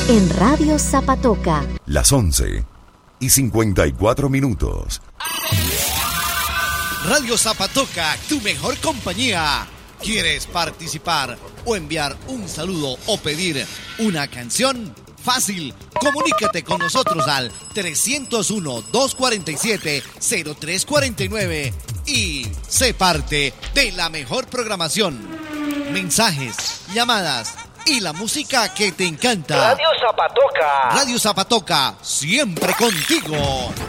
En Radio Zapatoca. Las 11:54. Radio Zapatoca, tu mejor compañía. ¿Quieres participar o enviar un saludo o pedir una canción? Fácil, comunícate con nosotros al 301-247-0349 y sé parte de la mejor programación. Mensajes, llamadas y la música que te encanta. Radio Zapatoca. Radio Zapatoca, siempre contigo.